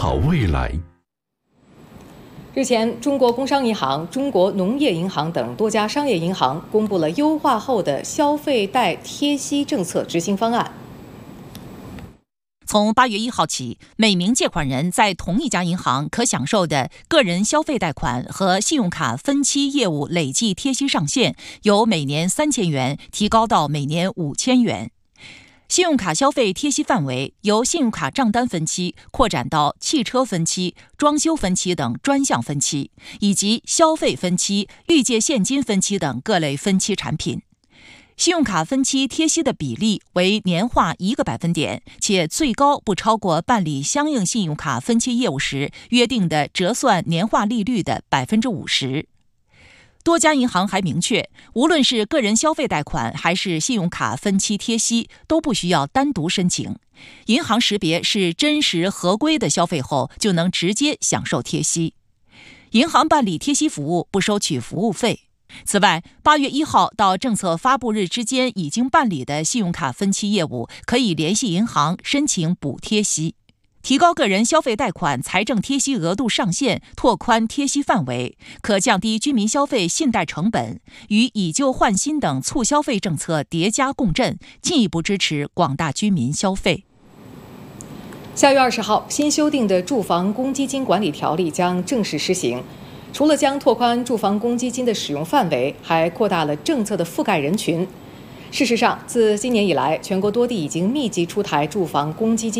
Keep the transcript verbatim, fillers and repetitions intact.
好未来。 日前，中国工商银行、中国农业银行等多家商业银行公布了优化后的消费贷贴息政策执行方案。 从八月一号起，每名借款人在同一家银行可享受的个人消费贷款和信用卡分期业务累计贴息上限由每年三千元提高到每年五千元。信用卡消费贴息范围由信用卡账单分期扩展到汽车分期、装修分期等专项分期，以及消费分期、预借现金分期等各类分期产品。信用卡分期贴息的比例为年化一个百分点，且最高不超过办理相应信用卡分期业务时约定的折算年化利率的百分之五十。多家银行还明确，无论是个人消费贷款还是信用卡分期贴息，都不需要单独申请。银行识别是真实合规的消费后，就能直接享受贴息。银行办理贴息服务不收取服务费。此外，八月一号到政策发布日之间已经办理的信用卡分期业务，可以联系银行申请补贴息。提高个人消费贷款财政贴息额度上限，拓宽贴息范围，可降低居民消费信贷成本，与以旧换新等促消费政策叠加共振，进一步支持广大居民消费。 下月二十号，新修订的住房公积金管理条例将正式施行。除了将拓宽住房公积金的使用范围，还扩大了政策的覆盖人群。事实上，自今年以来，全国多地已经密集出台住房公积金